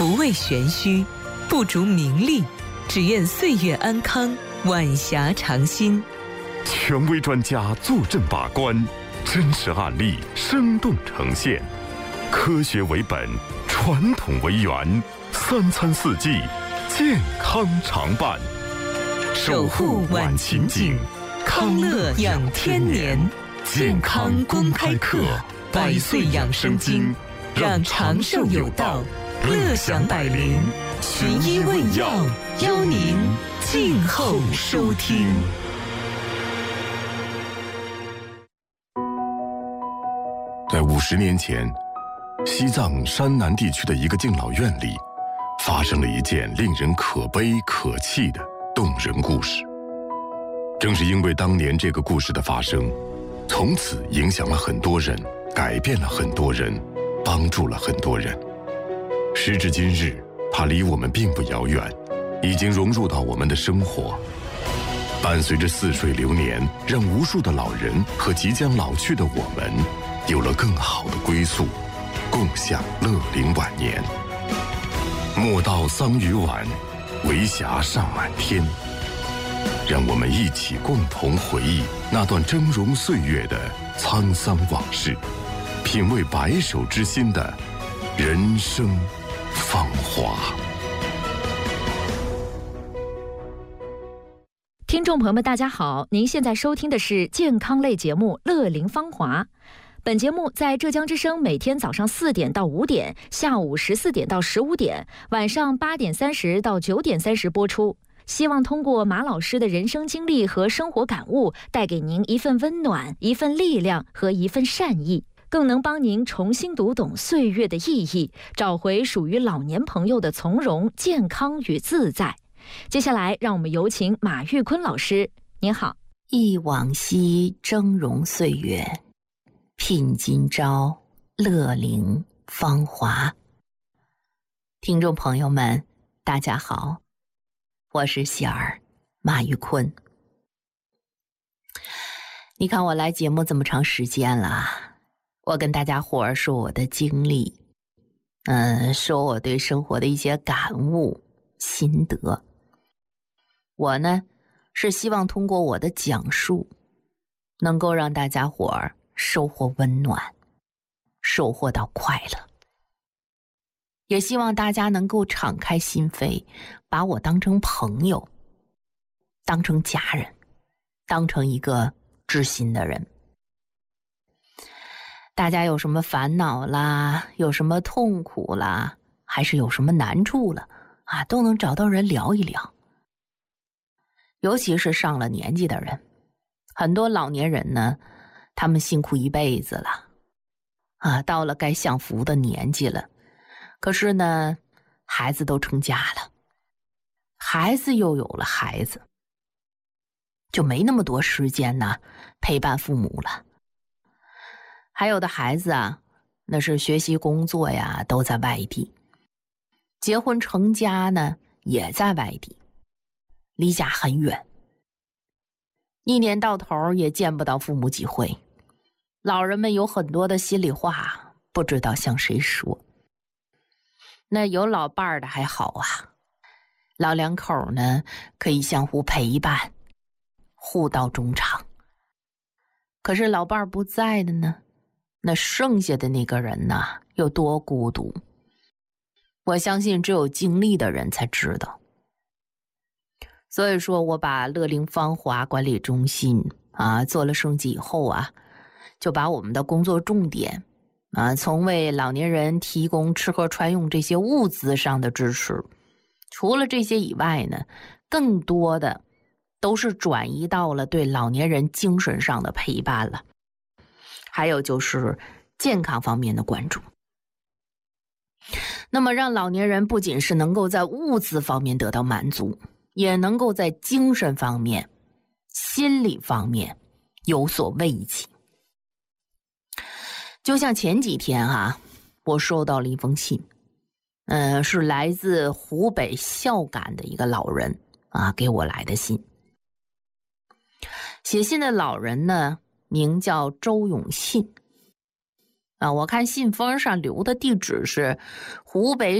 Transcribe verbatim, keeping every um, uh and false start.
不为玄虚，不逐名利，只愿岁月安康，晚霞常新。 权威专家坐镇把关，真实案例生动呈现，科学为本，传统为源，三餐四季健康常伴， 守护晚晴景，康乐养天年。健康公开课，百岁养生经，让长寿有道，乐享百龄。寻医问药，邀您静候收听。 在五十年前，西藏山南地区的一个敬老院里，发生了一件令人可悲可泣的动人故事。正是因为当年这个故事的发生，从此影响了很多人，改变了很多人，帮助了很多人。时至今日，它离我们并不遥远，已经融入到我们的生活，伴随着似水流年，让无数的老人和即将老去的我们有了更好的归宿，共享乐龄晚年。莫道桑榆晚，为霞尚满天。让我们一起共同回忆那段峥嵘岁月的沧桑往事，品味白首之心的人生芳华。 听众朋友们大家好，您现在收听的是健康类节目《乐龄芳华》。本节目在浙江之声每天早上四点到五点，下午十四点到十五点，晚上八点三十到九点三十播出。希望通过马老师的人生经历和生活感悟，带给您一份温暖、一份力量和一份善意，更能帮您重新读懂岁月的意义，找回属于老年朋友的从容、健康与自在。接下来，让我们有请马玉坤老师。您好。 忆往昔峥嵘岁月，品今朝乐龄芳华。听众朋友们，大家好。我是喜儿马玉坤。你看我来节目这么长时间了，我跟大家伙儿说我的经历，嗯，说我对生活的一些感悟心得。我呢是希望通过我的讲述，能够让大家伙儿收获温暖，收获到快乐。也希望大家能够敞开心扉，把我当成朋友，当成家人，当成一个知心的人。大家有什么烦恼啦，有什么痛苦啦，还是有什么难处了啊，都能找到人聊一聊。尤其是上了年纪的人，很多老年人呢，他们辛苦一辈子了啊，到了该享福的年纪了。可是呢，孩子都成家了，孩子又有了孩子，就没那么多时间呢陪伴父母了。还有的孩子啊，那是学习工作呀都在外地，结婚成家呢也在外地，离家很远，一年到头也见不到父母几回。老人们有很多的心里话不知道向谁说。那有老伴儿的还好啊，老两口呢可以相互陪伴，互道衷肠。可是老伴儿不在的呢，那剩下的那个人呢有多孤独，我相信只有经历的人才知道。所以说我把乐龄芳华管理中心啊做了升级以后啊，就把我们的工作重点啊，从为老年人提供吃喝穿用这些物资上的支持，除了这些以外呢，更多的都是转移到了对老年人精神上的陪伴了，还有就是健康方面的关注。那么让老年人不仅是能够在物资方面得到满足，也能够在精神方面、心理方面有所慰藉。就像前几天啊，我收到了一封信，嗯、呃，是来自湖北孝感的一个老人啊给我来的信。写信的老人呢，名叫周永信啊，我看信封上留的地址是湖北